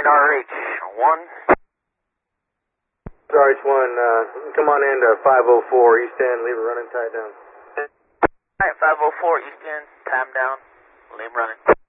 maintain RH1. RH1, come on in to 504 East End, leave it running tight down. Alright, 504 East End, time down, leave running.